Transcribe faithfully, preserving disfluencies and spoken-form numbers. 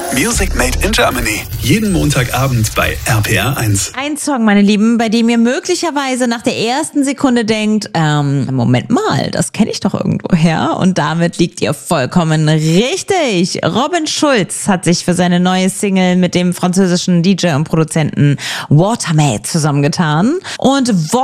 Music Made in Germany. Jeden Montagabend bei R P R eins. Ein Song, meine Lieben, bei dem ihr möglicherweise nach der ersten Sekunde denkt, ähm, Moment mal, das kenne ich doch irgendwo her. Und damit liegt ihr vollkommen richtig. Robin Schulz hat sich für seine neue Single mit dem französischen D J und Produzenten Watermate zusammengetan. Und